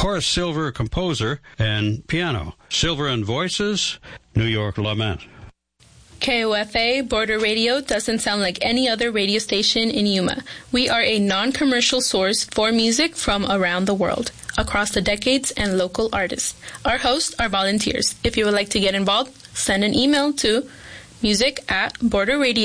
Horace Silver, composer, and piano. Silver and voices, New York Lament. KOFA Border Radio doesn't sound like any other radio station in Yuma. We are a non-commercial source for music from around the world, across the decades and local artists. Our hosts are volunteers. If you would like to get involved, send an email to music@borderradio.org.